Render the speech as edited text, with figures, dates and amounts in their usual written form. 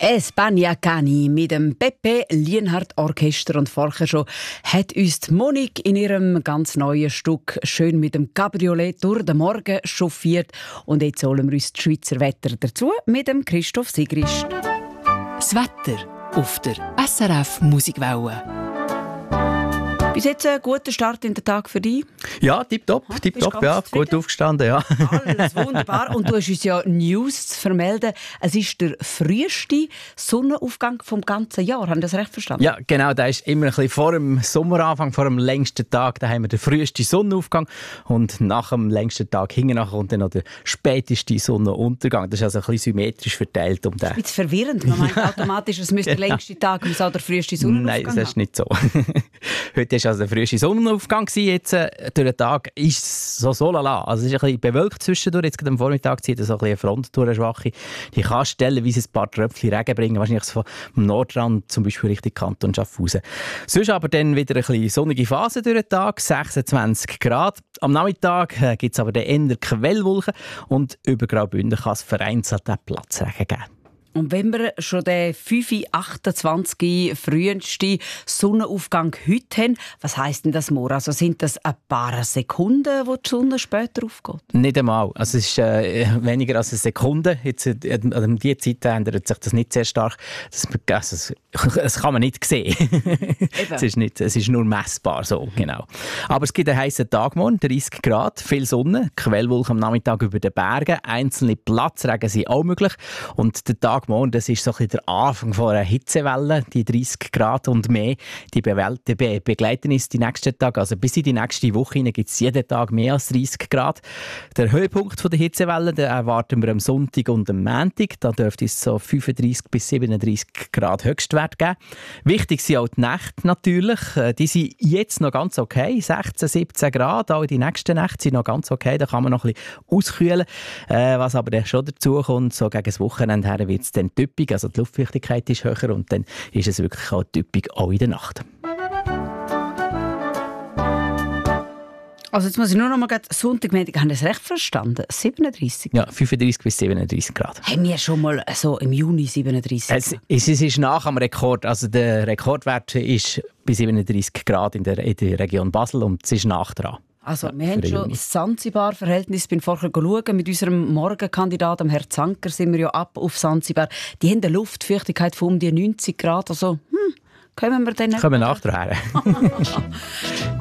Spagna Cani mit dem Pepe Lienhardt Orchester und vorher schon hat uns die Monique in ihrem ganz neuen Stück schön mit dem Cabriolet durch den Morgen chauffiert. Und jetzt holen wir uns das Schweizer Wetter dazu mit dem Christoph Sigrist. Das Wetter auf der SRF Musikwelle. Bis jetzt ein guter Start in den Tag für dich? Ja, tipptopp, ja, gut aufgestanden, ja. Alles wunderbar. Und du hast uns ja News zu vermelden. Es ist der früheste Sonnenaufgang vom ganzen Jahr. Haben Sie das recht verstanden? Ja, genau, der ist immer ein bisschen vor dem Sommeranfang, vor dem längsten Tag. Da haben wir den frühesten Sonnenaufgang und nach dem längsten Tag hinten kommt dann noch der späteste Sonnenuntergang. Das ist also ein bisschen symmetrisch verteilt. Um den. Das ist ein bisschen verwirrend. Man meint automatisch, es müsste der längste Tag und der früheste Sonnenaufgang Nein, das ist nicht so. Heute war also der früheste Sonnenaufgang. Jetzt durch den Tag ist es so lala. Also es ist ein bisschen bewölkt zwischendurch. Jetzt am Vormittag zieht so ein bisschen eine Front durch, eine schwache. Die kann stellenweise ein paar Tröpfchen Regen bringen. Wahrscheinlich vom Nordrand, zum Beispiel Richtung Kanton Schaffhausen. Sonst aber dann wieder eine bisschen sonnige Phase durch den Tag. 26 Grad. Am Nachmittag gibt es aber dann eher Quellwolken. Und über Graubünden kann es vereinzelt Platzregen geben. Und wenn wir schon den 5.28 frühesten Sonnenaufgang heute haben, was heisst denn das morgen? Also sind das ein paar Sekunden, wo die Sonne später aufgeht? Nicht einmal. Also es ist weniger als eine Sekunde. Jetzt, an dieser Zeit ändert sich das nicht sehr stark. Das kann man nicht sehen. Es ist nur messbar so, genau. Aber es gibt einen heissen Tag morgen, 30 Grad, viel Sonne, Quellwolken am Nachmittag über den Bergen, einzelne Platzregen sind auch möglich. Und der Tag morgen, das ist so ein bisschen der Anfang von einer Hitzewelle, die 30 Grad und mehr. Die begleiten uns die nächsten Tage, also bis in die nächste Woche hinein gibt es jeden Tag mehr als 30 Grad. Der Höhepunkt der Hitzewelle, den erwarten wir am Sonntag und am Montag. Da dürfte es so 35 bis 37 Grad Höchstwert geben. Wichtig sind auch die Nächte natürlich. Die sind jetzt noch ganz okay, 16, 17 Grad. Auch die nächsten Nächte sind noch ganz okay, da kann man noch ein bisschen auskühlen. Was aber dann schon dazu kommt, so gegen das Wochenende her wird es dann typisch, also die Luftfeuchtigkeit ist höher und dann ist es wirklich auch typisch, auch in der Nacht. Also jetzt muss ich nur noch mal sagen, Sonntagmorgen, haben Sie das recht verstanden? 37? Ja, 35 bis 37 Grad. Haben wir schon mal so im Juni 37 Grad? Es ist nach dem Rekord. Also der Rekordwert ist bei 37 Grad in der Region Basel und es ist nach dran. Also, wir haben schon das Sansibar-Verhältnis. Ich bin vorher schauen. Mit unserem Morgenkandidaten, Herrn Zanker, sind wir ja ab auf Sansibar. Die haben eine Luftfeuchtigkeit von um die 90 Grad. Also, kommen wir dann nicht? Kommen wir nachher.